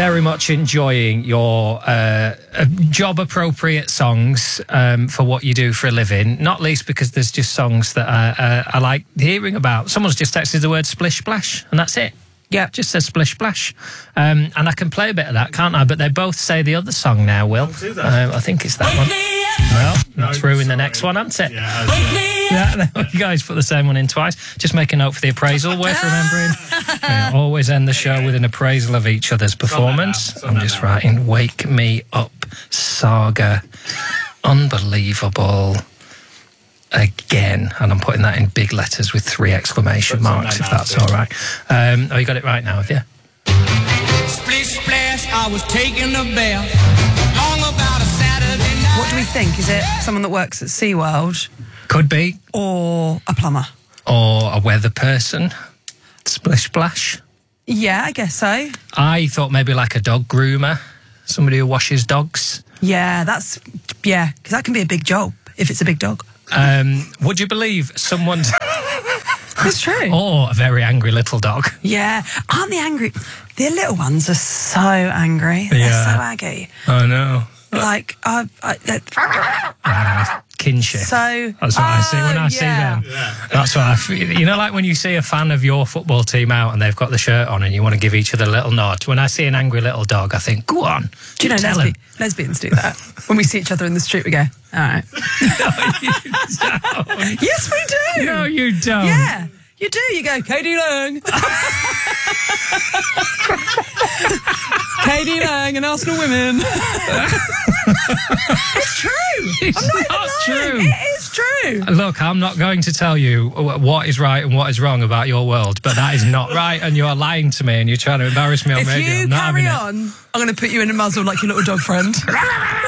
very much enjoying your job-appropriate songs for what you do for a living, not least because there's just songs that I like hearing about. Someone's just texted the word splish splash, and that's it. Yeah, it just says splish splash. And I can play a bit of that, can't I? But they both say the other song now, Will. I think it's that one. Well, that's ruined the next one, hasn't it? Yeah, you guys put the same one in twice. Just make a note for the appraisal. Worth remembering. We always end the show with an appraisal of each other's performance. I'm just writing, Wake Me Up Saga. Unbelievable. Again, and I'm putting that in big letters with 3 exclamation marks, if that's all right. Oh, you got it right now, have you? Splish splash, I was taking a bath. Long about a Saturday night. What do we think? Is it someone that works at SeaWorld? Could be. Or a plumber? Or a weather person. Splish splash. Yeah, I guess so. I thought maybe like a dog groomer. Somebody who washes dogs. Yeah, because that can be a big job if it's a big dog. Would you believe someone's... It's true. Or a very angry little dog. Yeah. Aren't they angry? The little ones are so angry. They're so aggy. I know. Like, kinship. So... That's what I see when I see them. Yeah. That's what I feel. You know, like when you see a fan of your football team out and they've got the shirt on and you want to give each other a little nod. When I see an angry little dog, I think, go on. Do you know lesbians do that? When we see each other in the street, we go, all right. No, you don't. Yes, we do. No, you don't. Yeah, you do. You go, Katie Lang. Katie Lang and Arsenal women. It's true. It's not true. It is true. Look, I'm not going to tell you what is right and what is wrong about your world, but that is not right, and you're lying to me and you're trying to embarrass me on radio. If you carry on, I'm going to put you in a muzzle like your little dog friend.